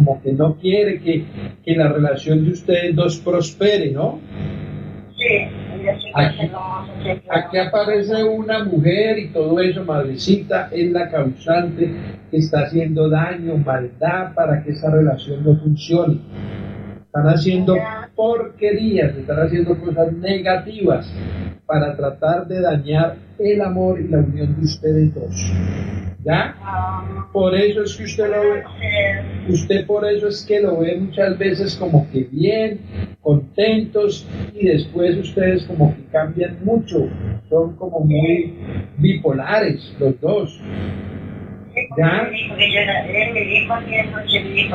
como que no quiere que la relación de ustedes dos prospere, ¿no? Sí, aquí aparece una mujer y todo eso, madrecita, es la causante que está haciendo daño, maldad para que esa relación no funcione. Están haciendo porquerías, están haciendo cosas negativas para tratar de dañar el amor y la unión de ustedes dos. ¿Ya? Por eso es que usted lo ve, por eso es que lo ve muchas veces como que bien, contentos, y después ustedes como que cambian mucho, son como muy bipolares los dos. ¿Ya? Él me dijo que me dijo,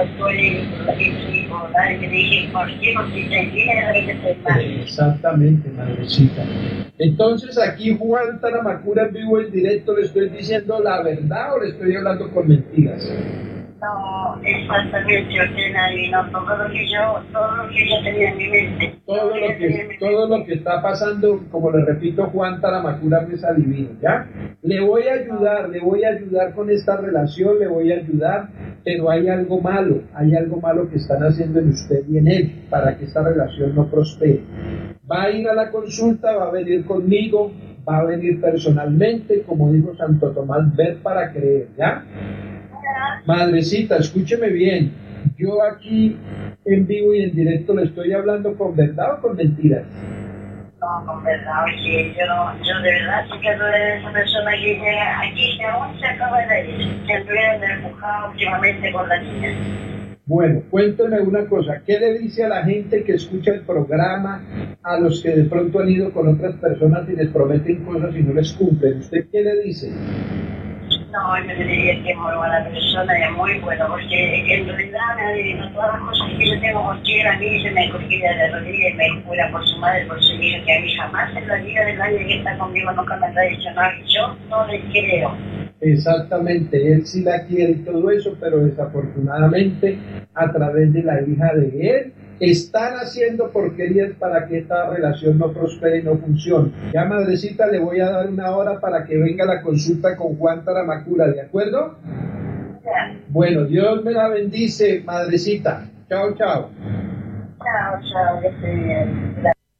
exactamente, madrecita. Entonces aquí Juan Taramacura en vivo en directo, ¿le estoy diciendo la verdad o le estoy hablando con mentiras? No, exactamente, usted adivinó todo lo que yo tenía en mi mente. Todo lo que está pasando, como le repito, Juan Taramacura es adivino, ¿ya? Le voy a ayudar con esta relación, le voy a ayudar, pero hay algo malo que están haciendo en usted y en él para que esta relación no prospere. Va a ir a la consulta, va a venir conmigo, va a venir personalmente, como dijo Santo Tomás, ver para creer, ¿ya? Madrecita, escúcheme bien, yo aquí en vivo y en directo le estoy hablando con verdad o con mentiras. No, con verdad, oye, yo de verdad sí que soy esa persona que llega aquí, que aún se acaba de ir, que estuvieron empujados últimamente con la niña. Bueno, cuénteme una cosa, ¿qué le dice a la gente que escucha el programa, a los que de pronto han ido con otras personas y les prometen cosas y no les cumplen? ¿Usted qué le dice? No, yo le diría que es muy buena persona y es muy bueno, porque en realidad me adivinó todas las cosas que yo tengo, porque él a mí se me cogía de rodillas y me jura por su madre, por su hijo, que a mí jamás en la vida del año que está conmigo nunca me ha dicho nada, yo no le creo. Exactamente, él sí la quiere y todo eso, pero desafortunadamente a través de la hija de él están haciendo porquerías para que esta relación no prospere y no funcione. Ya, madrecita, le voy a dar una hora para que venga a la consulta con Juan Taramacura, ¿de acuerdo? Ya. Bueno, Dios me la bendice, madrecita. Chao, chao. Chao, que esté bien.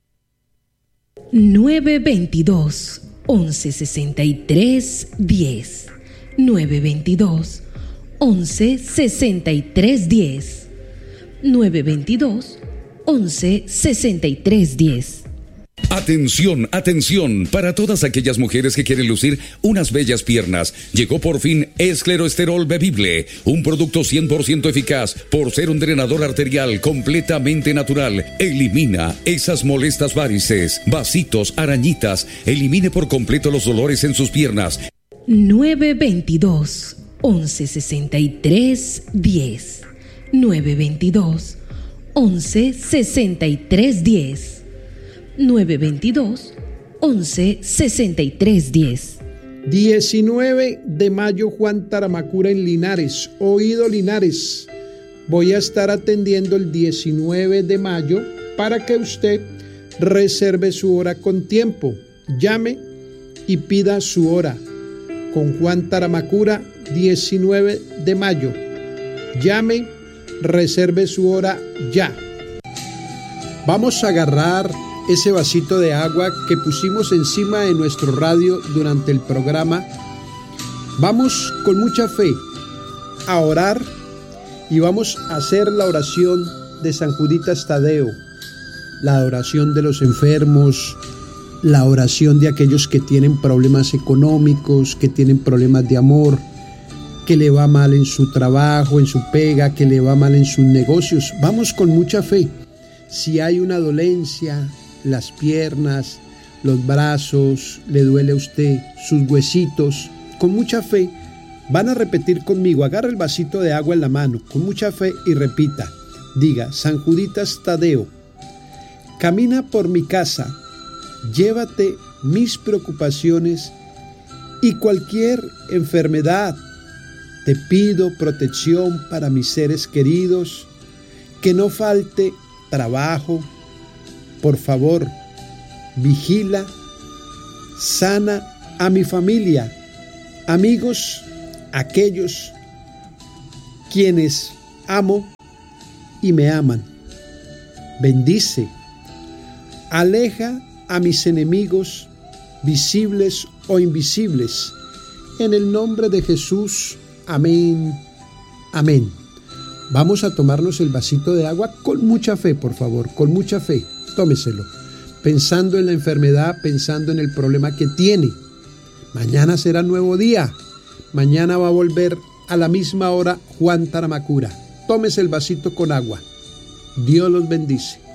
922 1163 10 922 1163 10 922 1163 10. Atención, atención, para todas aquellas mujeres que quieren lucir unas bellas piernas, llegó por fin Escleroesterol Bebible, un producto 100% eficaz por ser un drenador arterial completamente natural. Elimina esas molestas varices, vasitos, arañitas, elimine por completo los dolores en sus piernas. 922 1163 10 922 1163 10 922 1163 10. 19 de mayo, Juan Taramacura en Linares. Oído Linares, voy a estar atendiendo el 19 de mayo para que usted reserve su hora con tiempo. Llame y pida su hora. Con Juan Taramacura, 19 de mayo. Llame, reserve su hora ya. Vamos a agarrar ese vasito de agua que pusimos encima de nuestro radio durante el programa. Vamos con mucha fe a orar y vamos a hacer la oración de San Juditas Tadeo, la oración de los enfermos, la oración de aquellos que tienen problemas económicos, que tienen problemas de amor, que le va mal en su trabajo, en su pega, que le va mal en sus negocios. Vamos con mucha fe. Si hay una dolencia, las piernas, los brazos, le duele a usted, sus huesitos, con mucha fe, van a repetir conmigo. Agarra el vasito de agua en la mano, con mucha fe, y repita. Diga: San Juditas Tadeo, camina por mi casa, llévate mis preocupaciones y cualquier enfermedad. Te pido protección para mis seres queridos, que no falte trabajo. Por favor, vigila, sana a mi familia, amigos, aquellos quienes amo, y me aman. Bendice, aleja a mis enemigos, visibles o invisibles. En el nombre de Jesús, amén, amén. Vamos a tomarnos el vasito de agua con mucha fe, por favor, con mucha fe. Tómeselo, pensando en la enfermedad, pensando en el problema que tiene. Mañana será nuevo día. Mañana va a volver a la misma hora Juan Taramacura. Tómese el vasito con agua. Dios los bendice.